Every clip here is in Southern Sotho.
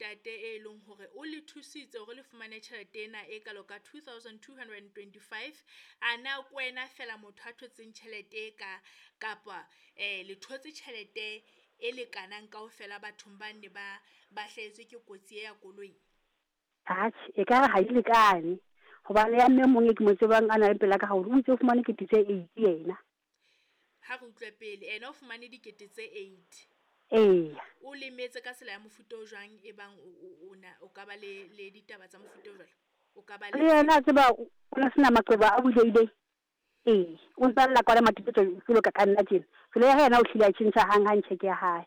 ntate e leng hore o le thusitse hore le fumane tjhelete ena e kalo ka 2225, ana kwena fela motho a thotseng tjhelete e ka kapa le thotse tjhelete e lekanang kaofela bathong ba ne ba hlahetswe ke kotsi ya koloi? E ka ha di lekane hobane ya mme mong e ke mo tsebang a na le pela ka hore o ntse o fumane ke tse 8 yena. Ha re utlwe pele ena o fumane dikete tse 8. O lemetse ka sela ya mofuta o jwang ebang o ka ba le ditaba tsa mofuta o jwalo? O ka ba le yena tseba o na sena maqeba a buleile. O ntse lla kwa le matipetso felo ka nna tjena. Felo ya yena o hlile a tjintsa hang check ya hae.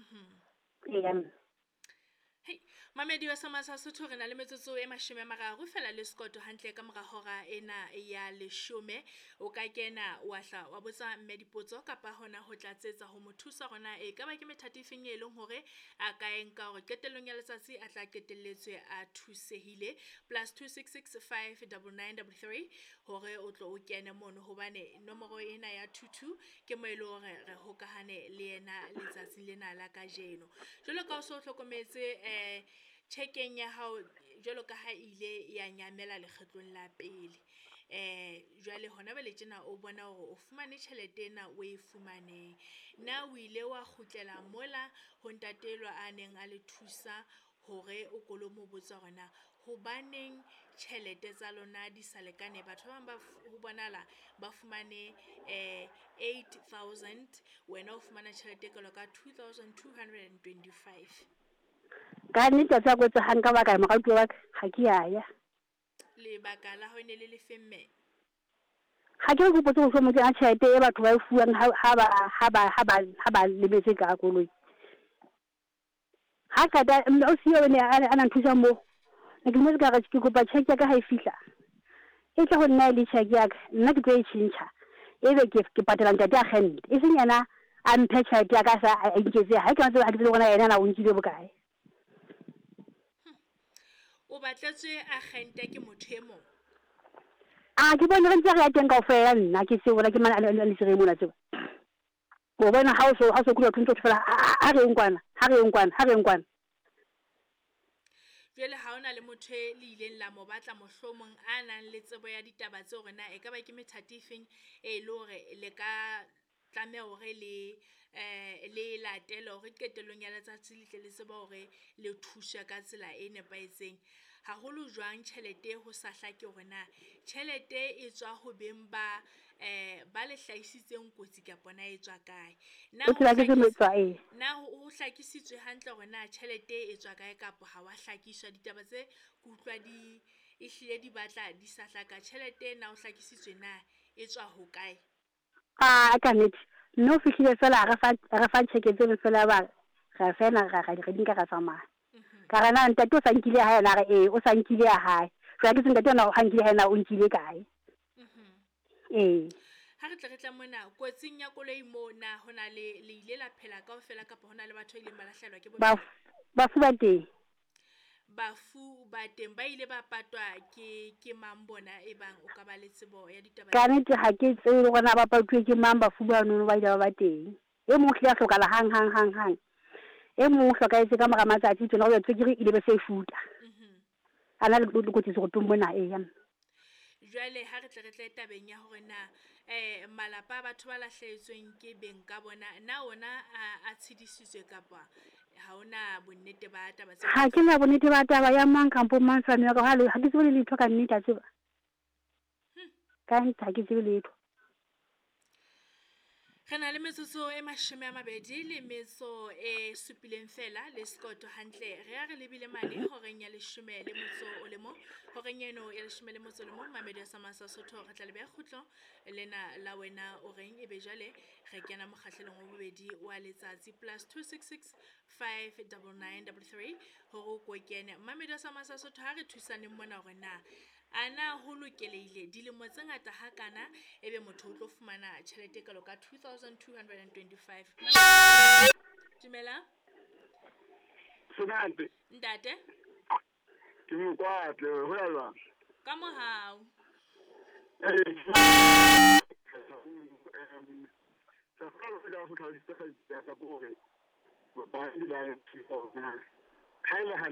Hey, mamedi wa Sama sa Sotho re na le metsotso e 30 fela le skoto hantle ka mora hora ena ya 10. O ka kena wa hla wa botsa mme dipotso kapa hona ho tlatsetsa ho mothusa rona e ka ba ke methati feng e leng hore a ka enka hore qetellong ya letsatsi a tla qetelletswe a thusehile +2665993 hore o tlo o kene mono hobane nomoro ena ya 22 ke mo ile hore re hokahane le yena letsatsi lena la kajeno. Jwalo ka o so hlokometse checkeng ya hao jwalo ka ha ile ya nyamela lekgetlong la pele. Jwale hona bale tjena o bona hore o fumane tjhelete ena o e fumane. Na o ile wa kgutlela mola ho ntatelwa a neng a le thusa hore o kolo mo botsa rona hobaneng tjhelete tsa lona di sa lekane. Batho ba bang ba ho bonala ba fumane 8000, wena o fumana tjhelete ka loka 2225. Ka nnete tsa go tsa hanga ba ka moratuwa wa ka ha ke ya lebaka la ho ne le lefemme ha ke go potso go mo tsena tjhelete e batho ba e fuwang ha ba lebetse ka koloi ha ka da o siyo ne ana nthusa mo ke mo ka ke kopa check ya ka ha e fihla e tla go nna le check ya ka nna ke tlo e tšhintšha ebe ke patela ntate a kgente e seng yena a mphe tšhelete ya ka sa a nketse ha ke ntse ha ke tsebe gona yena na o ntile bokae. o batletswe a kgente ke motho e mong ke bona re ntse re ya teng kaofela nna ke se bona ke mana a le sere mona tseba go bona ha o so kula thuntso fela ha re nkwana jwale ha ona le motho le ileng la mo batla mohlomong a nang le tsebo ya ditaba tse hore na e ka ba ke methati feng e le hore le ka tlameha hore le latele hore qetellong ya letsatsi le tle le tseba hore le thusha ka tsela e nepahetseng haholo jwang tjhelete ho sa hlake hore na tjhelete e tswa ho beng ba le hlahisitseng kotsi kapa na e tswa kae. Na ho hlakisitswe hantle hore na tjhelete e tswa kae kapa ha wa hlakiswa ditaba tse ke utlwa di ehlile di batla di sa hlaka tjhelete na o hlakisitswe na e tswa ho kae. Ka nnete no fihlile fela re fa tsheketse fela ba ga fela ga di nka ga tsamaya ka rena ntate o sa nkile ha yena re o sa nkile ya hae jwa ke ntate ona o hankile ha yena o nkile kae. Ha re tla mona kotsing ya koloi mo na hona le ile la phela kaofela kapa hona le batho ile ba lahlehelwa ke bophelo bafu ba teng bafu ba teng ba ile ba patwa ke mang bona ebang o ka ba le tsebo ya ditaba ka nnete ha ke tsebe gona ba patwe ke mang bafu ba no ba ile ba teng e mo hloya hlokala hang e mo hlokaetse ka mora matsatsi tsona go tsegire ile be se futa ana le kotsi se go tumbona yana. Jwale ha re tle tabeng ya hore na malapa a batho ba lahlehetsweng ke beng ka bona na ona a tshedisitswe kapa ha ona bonnete ba taba tse ha ke na bonnete ba taba ya mang kampo mang sana ka ha ke tsebe le ithoka nnete a tseba ka ntse ha ke tsebe letho. Re na le metsotso e 20 le metso e supileng fela le skoto hantle re a re lebile mane horeng ya 10 le motso o le mo horeng eno ya 10 le motso o le mo mamedi a Sama sa Sotho re tla le be khutlo lena la wena o reng e be jale re kena mokgahlelong wa bobedi wa letsatsi +266 59933 hore go kene mamedi a Sama sa Sotho ha re thusaneng mona hore na ana ho lokeleile dilemo tse ngata ha kana ebe motho o tlo fumana tjhelete ka loka 2225. Dumela Senate ntate ke mo kwatle ho ya jwang ka mohau sa fela go tla go tlhagisa ga ka gore ba ile ba tshisa ha ile